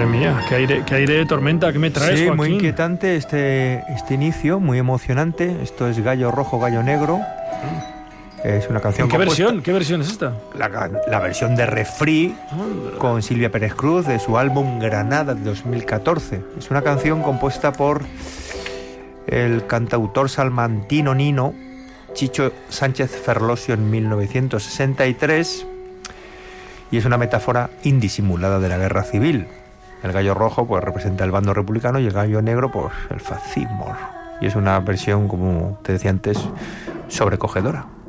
Madre mía, qué aire de tormenta que me traes, Sí, Joaquín. muy inquietante este inicio, muy emocionante. Esto es Gallo Rojo, Gallo Negro. Es una canción ¿En qué compuesta- versión? ¿Qué versión es esta? La versión de Refree con Silvia Pérez Cruz de su álbum Granada de 2014. Es una canción compuesta por el cantautor salmantino Nino Chicho Sánchez Ferlosio en 1963 y es una metáfora indisimulada de la guerra civil. El gallo rojo pues representa el bando republicano y el gallo negro pues el fascismo. Y es una versión, como te decía antes, sobrecogedora.